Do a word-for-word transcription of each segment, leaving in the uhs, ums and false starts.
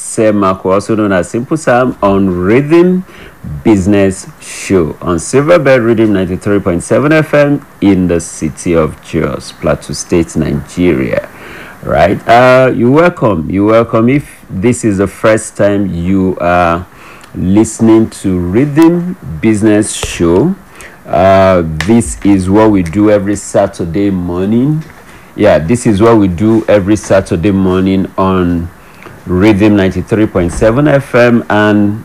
Semako, also known as Simple Sam, on Rhythm Business Show on Silverbird Rhythm ninety-three point seven F M in the city of Jos, Plateau State, Nigeria. Right? Uh, you're welcome. You're welcome. If this is the first time you are listening to Rhythm Business Show, uh, this is what we do every Saturday morning. Yeah, this is what we do every Saturday morning on Rhythm ninety-three point seven F M, and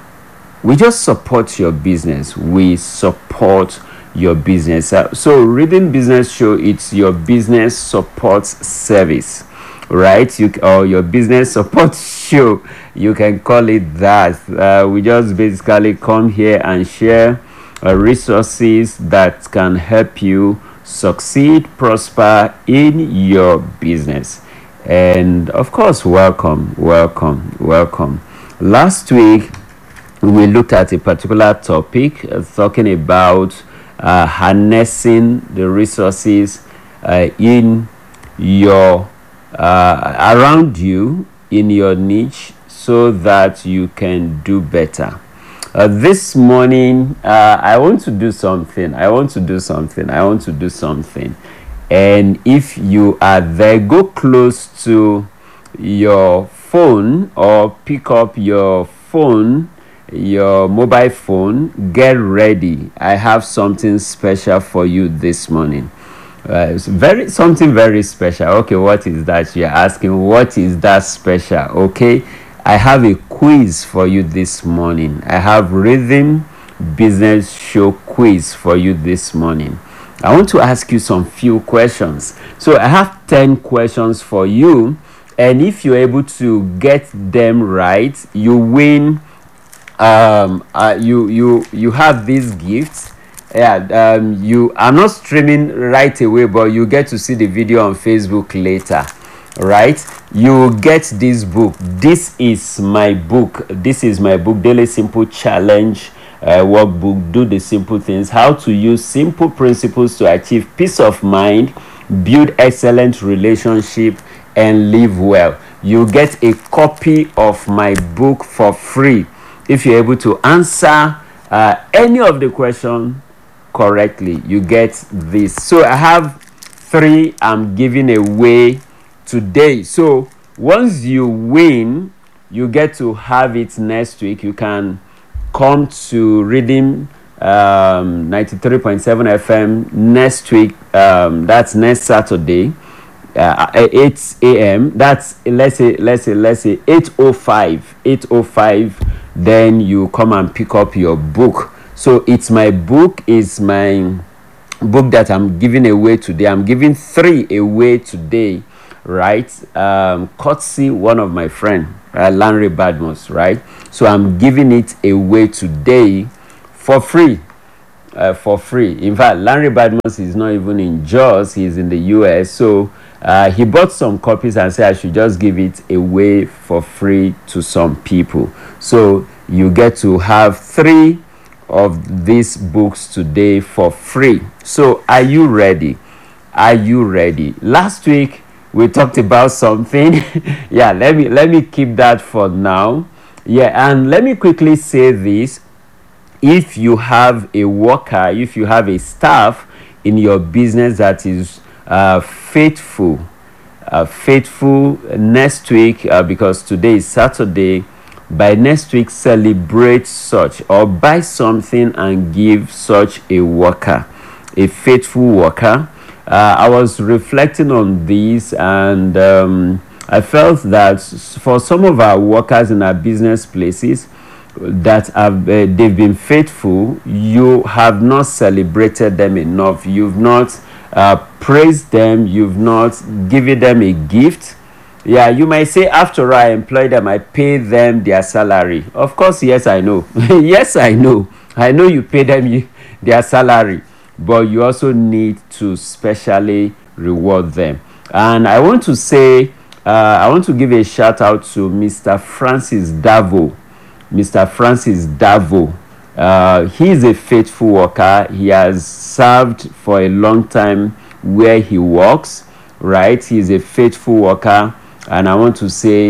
we just support your business. We support your business. Uh, so Rhythm Business Show, it's your business support service, right? You or your business support show, you can call it that. Uh, we just basically come here and share uh, resources that can help you succeed, prosper in your business. And of course, welcome, welcome, welcome. Last week, we looked at a particular topic uh, talking about uh, harnessing the resources uh, in your uh, around you, in your niche, so that you can do better. Uh, this morning, uh, I want to do something. I want to do something. I want to do something. And if you are there, go close to your phone or pick up your phone, your mobile phone. Get ready. I have something special for you this morning. Uh, it's very something very special. Okay, what is that? You're asking, what is that special? Okay. I have a quiz for you this morning. I have Rhythm Business Show quiz for you this morning. I want to ask you some few questions. So I have ten questions for you, and if you're able to get them right, you win. Um, uh, you you you have these gifts. Yeah. Um, you. I'm not streaming right away, but you get to see the video on Facebook later. Right, you get this book. This is my book. This is my book, Daily Simple Challenge uh, Workbook. Do the simple things. How to use simple principles to achieve peace of mind, build excellent relationship, and live well. You get a copy of my book for free if you're able to answer uh, any of the questions correctly. You get this. So I have three I'm giving away today. So once you win, you get to have it next week. You can come to Rhythm um, ninety-three point seven F M next week. Um, that's next Saturday, uh, eight a.m. That's let's say let's say let's say eight oh five. eight oh five. Then you come and pick up your book. So it's my book. It's my book that I'm giving away today. I'm giving three away today. Right, um, courtesy one of my friend, uh, Larry Badmus, right? So I'm giving it away today for free, uh, for free. In fact, Larry Badmus is not even in Jos; he's in the U S. So uh, he bought some copies and said I should just give it away for free to some people. So you get to have three of these books today for free. So are you ready? Are you ready? Last week we talked about something. Yeah, let me let me keep that for now. Yeah, and let me quickly say this. If you have a worker, if you have a staff in your business that is uh, faithful, uh, faithful next week, uh, because today is Saturday, by next week celebrate such or buy something and give such a worker, a faithful worker. Uh, I was reflecting on this, and um, I felt that for some of our workers in our business places that have uh, they've been faithful, you have not celebrated them enough. You've not uh, praised them. You've not given them a gift. Yeah, you might say, after I employ them, I pay them their salary. Of course, yes, I know. Yes, I know. I know you pay them you, their salary. But you also need to specially reward them. And I want to say, uh, I want to give a shout out to Mister Francis Davo. Mister Francis Davo. Uh, he is a faithful worker. He has served for a long time where he works, right? He is a faithful worker. And I want to say,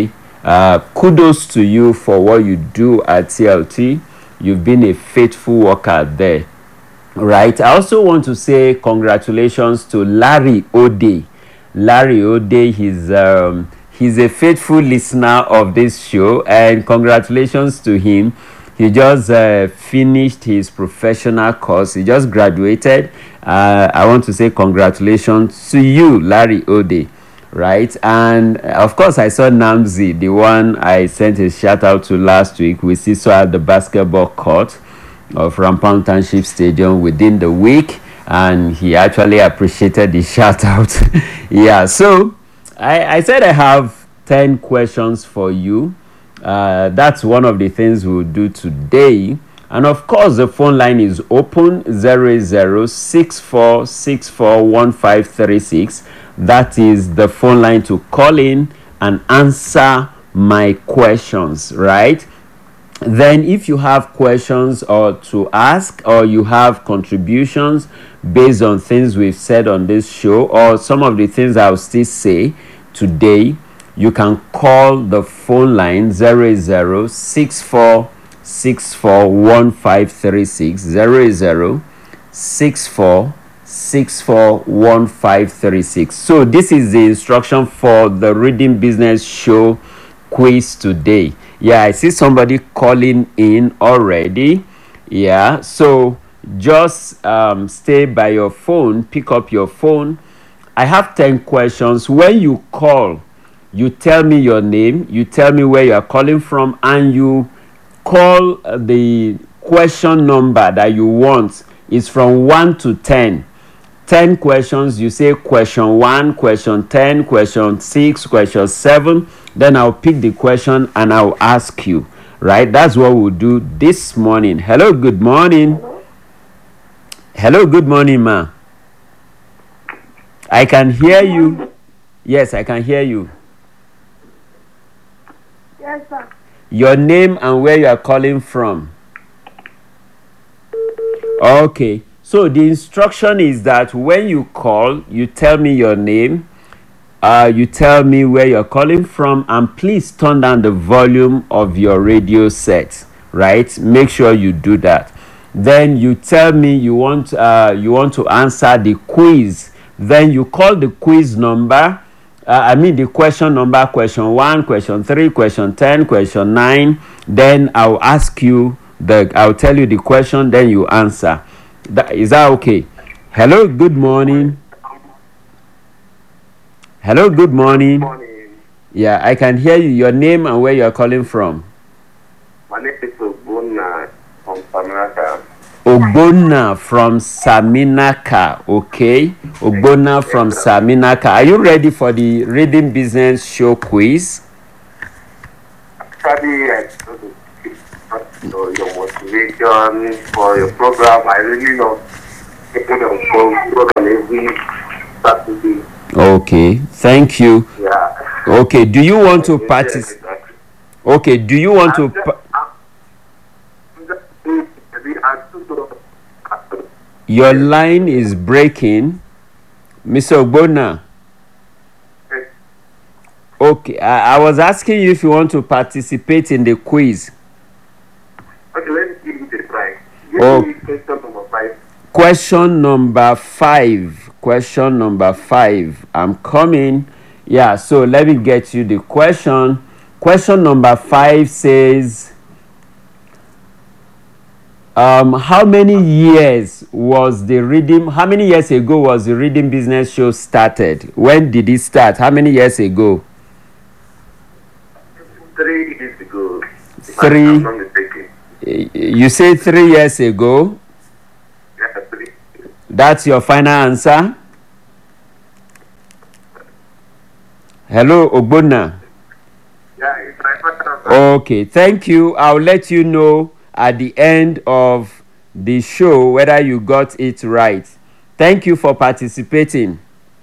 Uh, kudos to you for what you do at T L T. You've been a faithful worker there. Right. I also want to say congratulations to Larry Ode. Larry Ode, he's um, he's a faithful listener of this show, and congratulations to him. He just uh, finished his professional course. He just graduated. Uh, I want to say congratulations to you, Larry Ode. Right. And uh, of course, I saw Namzi, the one I sent a shout out to last week. We see so at the basketball court of Rampound Township Stadium within the week, and he actually appreciated the shout out. Yeah, so I, I said I have ten questions for you. Uh, that's one of the things we'll do today. And of course, the phone line is open zero zero six four six four one five three six. That is the phone line to call in and answer my questions, right? Then if you have questions or to ask, or you have contributions based on things we've said on this show, or some of the things I'll still say today, you can call the phone line zero zero six four six four one five three six, zero zero six four six four one five three six. So this is the instruction for the Reading Business Show quiz today. Yeah, I see somebody calling in already. Yeah, so just um, stay by your phone, pick up your phone. I have ten questions. When you call, you tell me your name, you tell me where you are calling from, and you call the question number that you want. It's from one to ten. ten questions, you say question one, question ten, question six, question seven. Then I'll pick the question and I'll ask you, right? That's what we'll do this morning. Hello, good morning. Hello, Hello good morning, ma. I can hear you. Yes, I can hear you. Yes, sir. Your name and where you are calling from. Okay. So the instruction is that when you call, you tell me your name, uh, you tell me where you're calling from, and please turn down the volume of your radio set, right? Make sure you do that. Then you tell me you want uh, you want to answer the quiz. Then you call the quiz number. Uh, I mean the question number, question one, question three, question ten, question nine. Then I'll ask you the. I'll tell you the question. Then you answer. That, is that okay? Hello, good morning. Hello, good morning. Good morning. Yeah, I can hear you. Your name and where you are calling from. My name is Ogbonna from Saminaka. Ogbonna from Saminaka. Okay. Ogbonna from Saminaka. Are you ready for the Reading Business Show quiz? Actually, I you know, your motivation for your program. I really love taking your program every Saturday. Okay, thank you. Yeah. Okay, do you want to participate? Okay, do you want to? Pa- Your line is breaking, Mister Ogbonna. Okay, I, I was asking you if you want to participate in the quiz. Okay, let me give it a try. Give Oh. me question number five. Question number five. Question number five. I'm coming. Yeah, so let me get you the question. Question number five says, um, how many years was the reading, how many years ago was the Reading Business Show started? When did it start? How many years ago? Three years ago. if Three. I'm not mistaken. You say three years ago. Yeah, three. That's your final answer? Hello, Ogbonna. Yeah, it's my first answer. Okay, thank you. I'll let you know at the end of the show whether you got it right. Thank you for participating.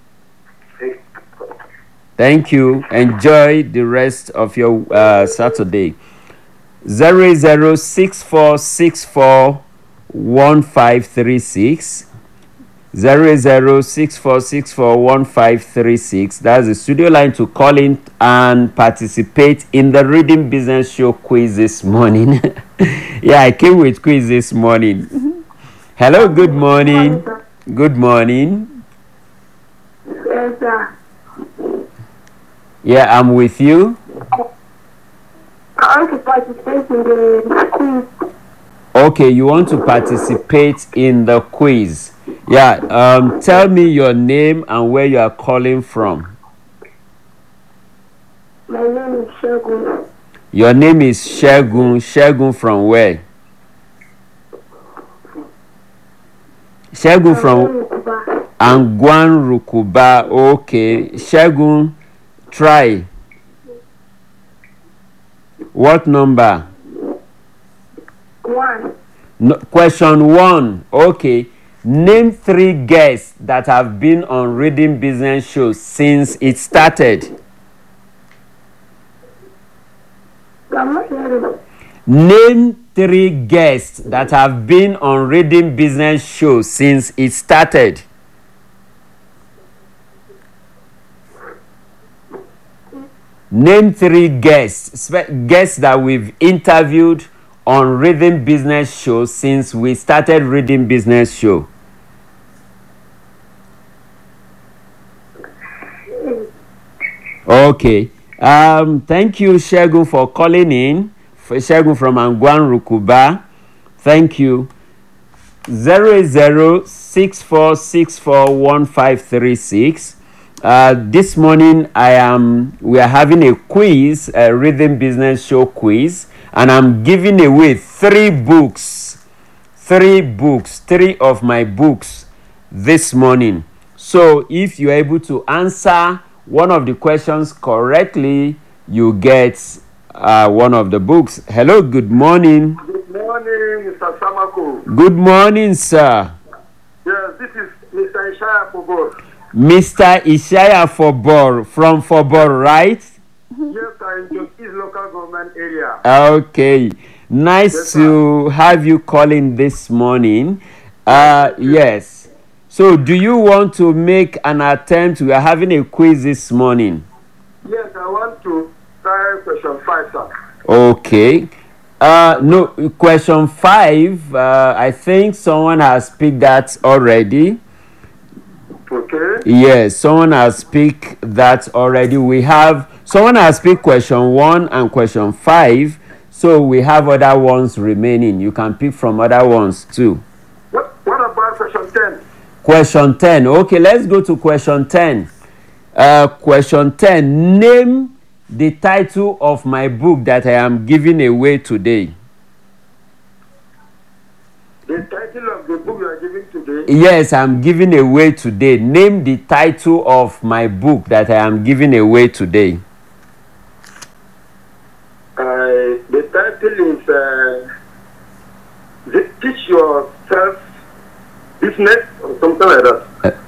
Thank you. Enjoy the rest of your uh, Saturday. zero zero six four six four one five three six. zero zero six four six four one five three six. That's the studio line to call in and participate in the Reading Business Show quiz this morning. Yeah, I came with quiz this morning. Hello, good morning. Good morning. Yes, sir. Yeah, I'm with you. I want to participate in the quiz. Okay, you want to participate in the quiz. Yeah, um, tell me your name and where you are calling from. My name is Shegun. Your name is Shegun. Shegun from where? Shegun from Angwan Rukuba. Okay, Shegun, try. What number? One. No, question one. Okay. Name three guests that have been on Reading Business Show since it started. I'm not hearing. Name three guests that have been on Reading Business Show since it started. Name three guests, guests that we've interviewed on Reading Business Show since we started Reading Business Show. Okay. Um, thank you, Shegun, for calling in. For Shegun from Angwan Rukuba. Thank you. zero zero six four six four one five three six. Uh, this morning, I am. We are having a quiz, a Reading Business Show quiz, and I'm giving away three books, three books, three of my books this morning. So, if you're able to answer one of the questions correctly, you get uh, one of the books. Hello, good morning. Good morning, Mister Samako. Good morning, sir. Yes, this is Mister Ishaya Fogor. Mister Ishaya Fobor from Fobor, right? Yes, I'm in East local government area. Okay. Nice Yes, to have you calling this morning. Uh, yes. So, do you want to make an attempt? We are having a quiz this morning. Yes, I want to try question five, sir. Okay. Uh, no, question five. Uh, I think someone has picked that already. Okay. Yes, someone has picked that already. We have someone has picked question one and question five. So we have other ones remaining. You can pick from other ones too. What, what about question ten? Question ten. Okay, let's go to question ten. Uh, question ten. Name the title of my book that I am giving away today. The title of the book you are giving today? Yes, I'm giving away today. Name the title of my book that I am giving away today. Uh, the title is uh, the Teach Yourself Business or something like that.